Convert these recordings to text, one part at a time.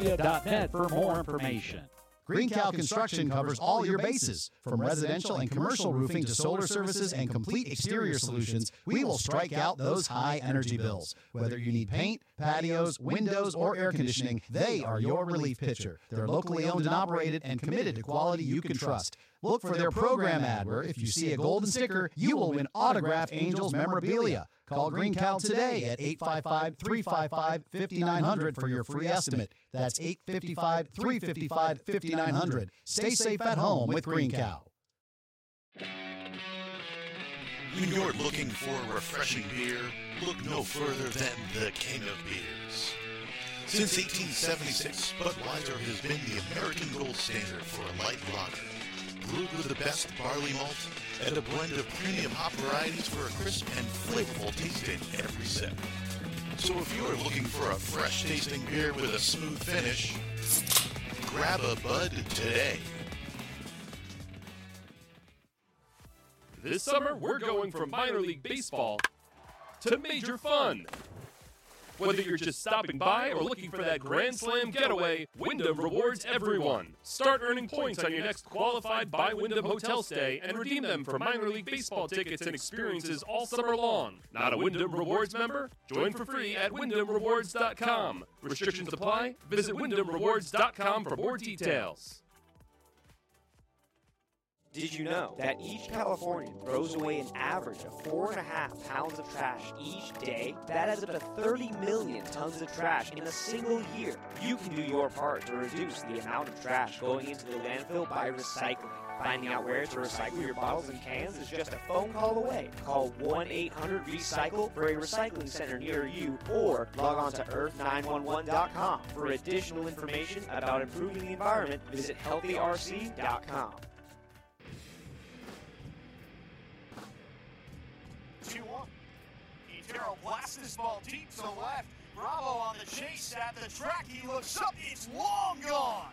greencow.net for more information. Green Cow Construction covers all your bases. From residential and commercial roofing to solar services and complete exterior solutions, we will strike out those high energy bills. Whether you need paint, patios, windows, or air conditioning, they are your relief pitcher. They're locally owned and operated and committed to quality you can trust. Look for their program ad where if you see a golden sticker, you will win autographed Angels memorabilia. Call Green Cow today at 855-355-5900 for your free estimate. That's 855-355-5900. Stay safe at home with Green Cow. When you're looking for a refreshing beer, look no further than the King of Beers. Since 1876, Budweiser has been the American gold standard for a light lager. Brewed with the best barley malt and a blend of premium hop varieties for a crisp and flavorful taste in every sip. So if you're looking for a fresh-tasting beer with a smooth finish, grab a Bud today. This summer, we're going from minor league baseball to major fun. Whether you're just stopping by or looking for that Grand Slam getaway, Wyndham rewards everyone. Start earning points on your next qualified by Wyndham hotel stay and redeem them for minor league baseball tickets and experiences all summer long. Not a Wyndham Rewards member? Join for free at WyndhamRewards.com. Restrictions apply. Visit WyndhamRewards.com for more details. Did you know that each Californian throws away an average of 4.5 pounds of trash each day? That adds up to 30 million tons of trash in a single year. You can do your part to reduce the amount of trash going into the landfill by recycling. Finding out where to recycle your bottles and cans is just a phone call away. Call 1-800-RECYCLE for a recycling center near you or log on to earth911.com. For additional information about improving the environment, visit healthyrc.com. 2-1. Quintero blasts this ball deep to the left. Bravo on the chase at the track. He looks up. It's long gone.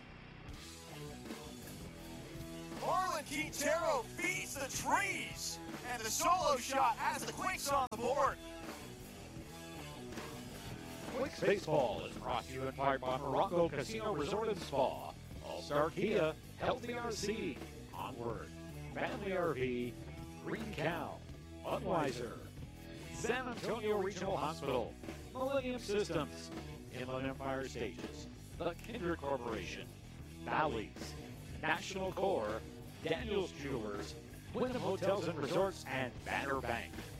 Marlon Quintero feeds the trees. And the solo shot has the Quakes on the board. Quakes Baseball is brought to you in part by Morocco Casino Resort and Spa, All-Star Kia, Healthy RC, Onward, Family RV, Green Cow, Budweiser, San Antonio Regional Hospital, Millennium Systems, Inland Empire Stages, The Kindred Corporation, Bally's, National Core, Daniels Jewelers, Wyndham Hotels and Resorts, and Banner Bank.